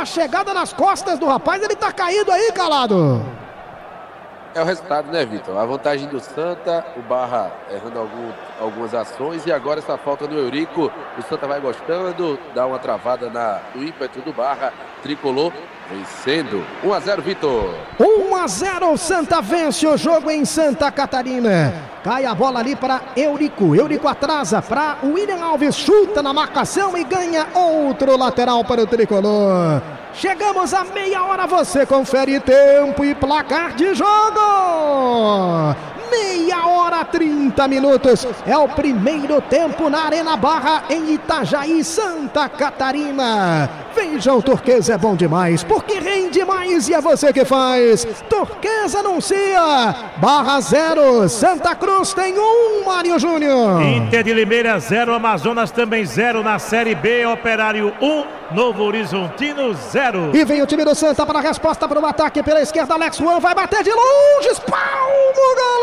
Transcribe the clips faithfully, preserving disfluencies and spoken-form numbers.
chegada nas costas do rapaz, ele tá caído aí, Calado. É o resultado, né, Vitor? A vantagem do Santa, o Barra errando algum, algumas ações e agora essa falta do Eurico. O Santa vai gostando, dá uma travada na, no ímpeto do Barra, tricolor vencendo. um a zero, Vitor. um a zero, o Santa vence o jogo em Santa Catarina. Cai a bola ali para Eurico. Eurico atrasa para William Alves, chuta na marcação e ganha outro lateral para o tricolor. Chegamos a meia hora, você confere tempo e placar de jogo. Meia hora, trinta minutos. É o primeiro tempo na Arena Barra, em Itajaí, Santa Catarina. Vejam, Turquesa é bom demais, porque rende mais e é você que faz. Turquesa anuncia. Barra zero, Santa Cruz tem um, Mário Júnior. Inter de Limeira zero, Amazonas também zero na Série B. Operário um, Novo Horizontino zero. E vem o time do Santa para a resposta para o ataque pela esquerda. Alex Juan vai bater de longe, espalma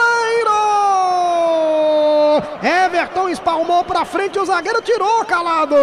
o goleiro. Everton espalmou para frente, o zagueiro tirou, Calado.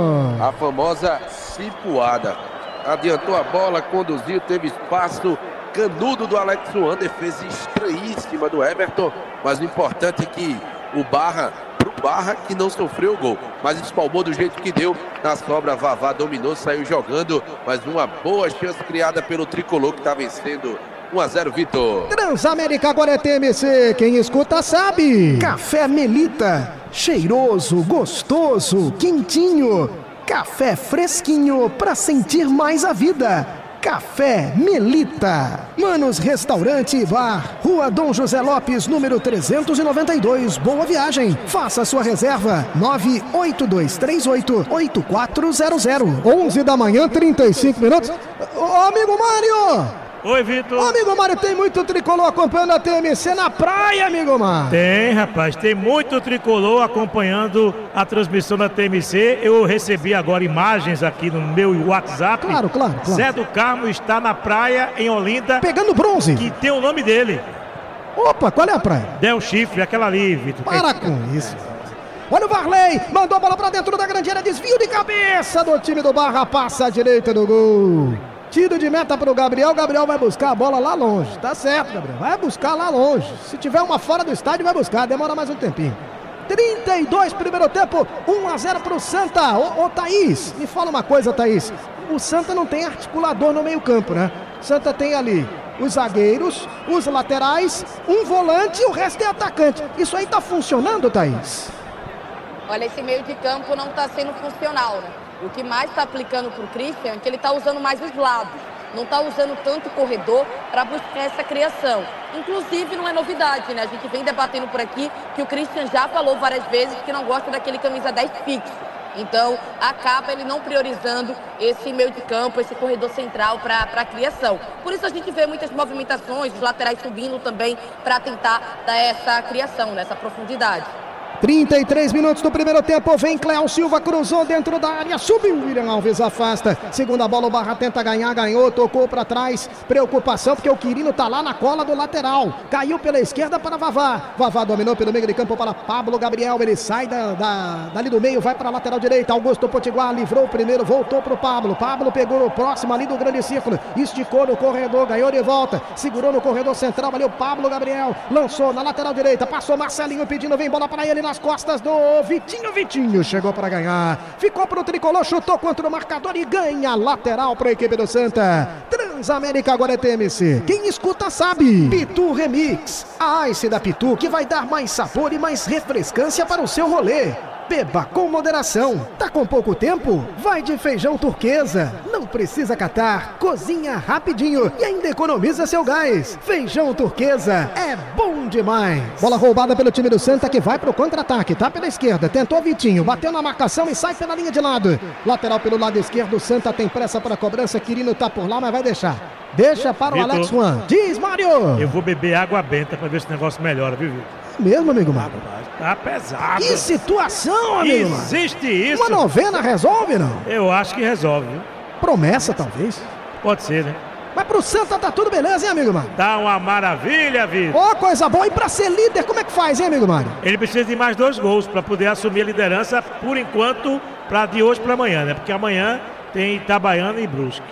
A famosa cipuada. Adiantou a bola, conduziu, teve espaço. Canudo do Alex Juan, defesa estranhíssima do Everton. Mas o importante é que o Barra, pro Barra que não sofreu o gol, mas espalmou do jeito que deu. Na sobra, Vavá dominou, saiu jogando. Mas uma boa chance criada pelo tricolor que está vencendo. um a zero, Vitor. Transamérica agora é T M C, quem escuta sabe. Café Melita, cheiroso, gostoso, quentinho. Café fresquinho pra sentir mais a vida. Café Melita. Manos Restaurante e Bar, Rua Dom José Lopes, número trezentos e noventa e dois. Boa viagem. Faça sua reserva. nove oito dois três oito oito quatro zero zero. onze da manhã, trinta e cinco minutos. Ô, amigo Mário. Oi, Vitor. Ô, amigo Mário, tem muito tricolor acompanhando a T M C na praia, amigo Mário? Tem, rapaz, tem muito tricolor acompanhando a transmissão da T M C. Eu recebi agora imagens aqui no meu WhatsApp. Claro, claro, claro. Zé do Carmo está na praia em Olinda. Pegando bronze. Que tem o nome dele. Opa, qual é a praia? Del Chifre, aquela ali, Vitor. Para que... com isso. Olha o Varley, mandou a bola pra dentro da grande área, desvio de cabeça do time do Barra, passa à direita do gol. Tiro de meta para o Gabriel, Gabriel vai buscar a bola lá longe, tá certo, Gabriel, vai buscar lá longe, se tiver uma fora do estádio vai buscar, demora mais um tempinho. trinta e dois, primeiro tempo, um a zero para o Santa. Ô, ô Thaís, me fala uma coisa, Thaís, o Santa não tem articulador no meio campo, né? Santa tem ali os zagueiros, os laterais, um volante e o resto é atacante, isso aí tá funcionando, Thaís? Olha, esse meio de campo não tá sendo funcional, né? O que mais está aplicando para o Christian é que ele está usando mais os lados. Não está usando tanto o corredor para buscar essa criação. Inclusive, não é novidade, né? A gente vem debatendo por aqui que o Christian já falou várias vezes que não gosta daquele camisa dez fixo. Então, acaba ele não priorizando esse meio de campo, esse corredor central para a criação. Por isso a gente vê muitas movimentações, os laterais subindo também para tentar dar essa criação, né? Essa profundidade. trinta e três minutos do primeiro tempo, vem Cléo Silva, cruzou dentro da área, subiu, William Alves afasta, segunda bola, o Barra tenta ganhar, ganhou, tocou para trás, preocupação porque o Quirino tá lá na cola do lateral, caiu pela esquerda para Vavá, Vavá dominou pelo meio de campo para Pablo Gabriel, ele sai da, da, dali do meio, vai para a lateral direita, Augusto Potiguar livrou o primeiro, voltou pro Pablo, Pablo pegou o próximo ali do grande círculo, esticou no corredor, ganhou de volta, segurou no corredor central, ali o Pablo Gabriel, lançou na lateral direita, passou Marcelinho pedindo, vem bola para ele, nas costas do Vitinho, Vitinho chegou para ganhar, ficou pro tricolor, chutou contra o marcador e ganha lateral para a equipe do Santa. Transamérica agora é T M C, quem escuta sabe. Pitu Remix, a Ice da Pitu que vai dar mais sabor e mais refrescância para o seu rolê. Beba com moderação. Tá com pouco tempo? Vai de feijão turquesa. Não precisa catar. Cozinha rapidinho e ainda economiza seu gás. Feijão turquesa é bom demais. Bola roubada pelo time do Santa que vai pro contra-ataque. Tá pela esquerda. Tentou Vitinho. Bateu na marcação e sai pela linha de lado. Lateral pelo lado esquerdo. Santa tem pressa para a cobrança. Quirino tá por lá, mas vai deixar. Deixa para o Vitor, Alex Juan. Diz, Mário. Eu vou beber água benta para ver se o negócio melhora, viu, Vitor? Mesmo, amigo Mário? Tá pesado. Que situação, amigo Mário. Existe isso. Uma novena resolve, não? Eu acho que resolve, viu? Promessa, talvez. Pode ser, né? Mas pro Santa tá tudo beleza, hein, amigo Mário? Tá uma maravilha, Vitor. Ó, oh, coisa boa. E pra ser líder, como é que faz, hein, amigo Mário? Ele precisa de mais dois gols para poder assumir a liderança, por enquanto, pra de hoje para amanhã, né? Porque amanhã tem Itabaiana e Brusque. Ô,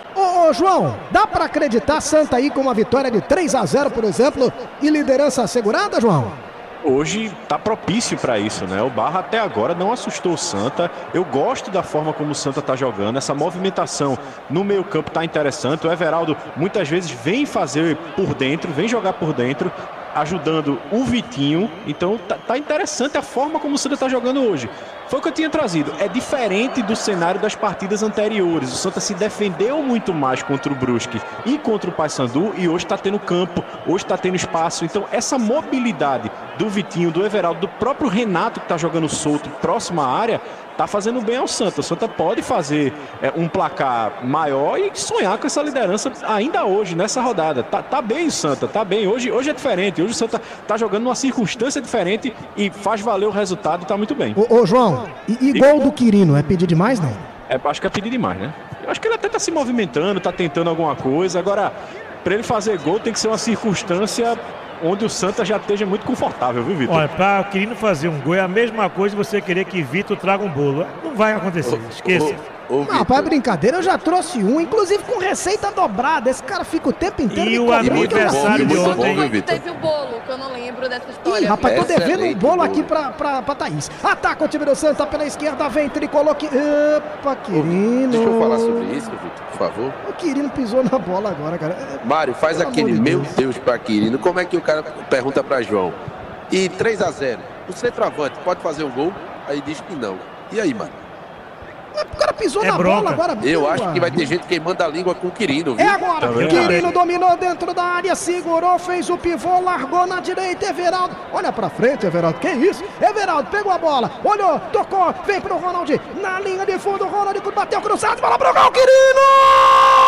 Ô, João, dá pra acreditar Santa aí com uma vitória de três a zero, por exemplo, e liderança assegurada, João? Hoje tá propício para isso, né? O Barra até agora não assustou o Santa. Eu gosto da forma como o Santa tá jogando. Essa movimentação no meio campo tá interessante. O Everaldo muitas vezes vem fazer por dentro, vem jogar por dentro, ajudando o Vitinho. Então tá, tá interessante a forma como o Santa tá jogando hoje. Foi o que eu tinha trazido. É diferente do cenário das partidas anteriores. O Santa se defendeu muito mais contra o Brusque e contra o Paysandu e hoje está tendo campo, hoje está tendo espaço. Então essa mobilidade do Vitinho, do Everaldo, do próprio Renato que está jogando solto próximo à área, tá fazendo bem ao Santa. O Santa pode fazer é, um placar maior e sonhar com essa liderança ainda hoje, nessa rodada. Tá, tá bem o Santa, tá bem. Hoje, hoje é diferente. Hoje o Santa tá jogando numa circunstância diferente e faz valer o resultado e tá muito bem. Ô, ô João, e, e gol do Quirino, é pedir demais, não? É, acho que é pedir demais, né? Eu acho que ele até tá se movimentando, tá tentando alguma coisa. Agora, para ele fazer gol tem que ser uma circunstância onde o Santa já esteja muito confortável, viu, Vitor? Olha, para o Quirino fazer um gol é a mesma coisa você querer que Vitor traga um bolo. Não vai acontecer, esqueça. Ô, ô, Não, para brincadeira, eu já trouxe um, inclusive com receita dobrada. Esse cara fica o tempo inteiro E me o cobrando, aniversário eu já de fiz. ontem, viu, Quando Vitor? teve o bolo, que eu não lembro dessa história. Ih, rapaz, tô devendo um Excelente bolo gol. aqui pra, pra, pra Thaís. Ataca o time do Santa pela esquerda, vem tricolor que... Opa, Quirino. Deixa eu falar sobre isso, Vitor, por favor. O Quirino pisou na bola agora, cara. Mário, faz Pelo aquele, amor de meu Deus. Deus, pra Quirino. Como é que o cara pergunta pra João? E três a zero. O centroavante pode fazer um gol? Aí diz que não. E aí, mano? O cara pisou É na bronca. bola agora. Eu pelo acho que vai ter amor. gente queimando a língua com o Quirino, É viu? agora, Tá vendo? Quirino dominou dentro da área, segurou, fez o pivô, largou na direita, Everaldo, olha pra frente, Everaldo, que isso? Everaldo pegou a bola, olhou, tocou, vem pro Ronald, na linha de fundo, Ronald bateu cruzado, bola pro gol, Quirino!